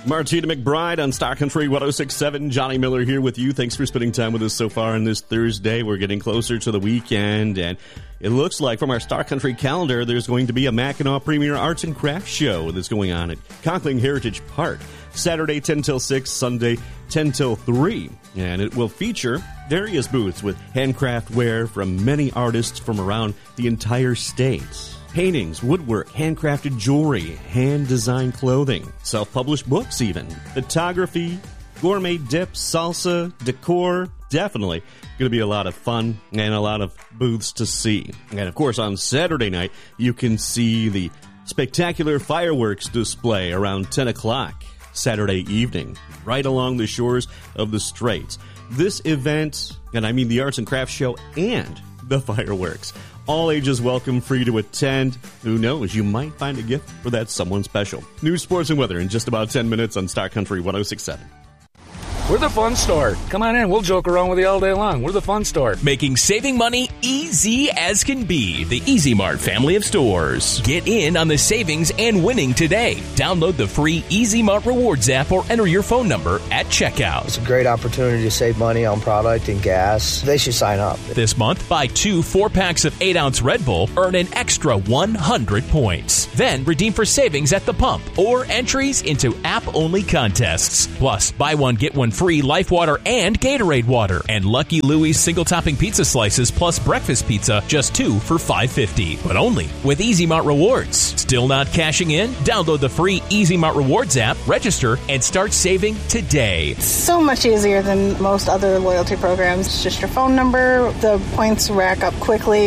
Martina McBride on Star Country 106.7. Johnny Miller here with you. Thanks for spending time with us so far on this Thursday. We're getting closer to the weekend, and it looks like from our Star Country calendar, there's going to be a Mackinac Premier Arts and Crafts show that's going on at Conkling Heritage Park. Saturday, 10 till 6, Sunday, 10 till 3. And it will feature various booths with handcraftware from many artists from around the entire state. Paintings, woodwork, handcrafted jewelry, hand-designed clothing, self-published books even, photography, gourmet dips, salsa, decor. Definitely going to be a lot of fun and a lot of booths to see. And of course, on Saturday night, you can see the spectacular fireworks display around 10 o'clock Saturday evening, right along the shores of the Straits. This event, and I mean the Arts and Crafts Show and the fireworks, all ages welcome, free to attend. Who knows, you might find a gift for that someone special. News, sports, and weather in just about 10 minutes on Star Country 106.7. We're the fun store. Come on in. We'll joke around with you all day long. We're the fun store. Making saving money easy as can be. The Easy Mart family of stores. Get in on the savings and winning today. Download the free Easy Mart Rewards app or enter your phone number at checkout. It's a great opportunity to save money on product and gas. They should sign up. This month, buy 2 4-packs of 8-ounce Red Bull, earn an extra 100 points. Then redeem for savings at the pump or entries into app-only contests. Plus, buy one, get one free Life Water and Gatorade water, and Lucky Louie's single topping pizza slices plus breakfast pizza, just 2 for $5.50, but only with Easy Mart Rewards. Still not cashing in? Download the free Easy Mart Rewards app, register, and start saving today. So much easier than most other loyalty programs. It's just your phone number. The points rack up quickly.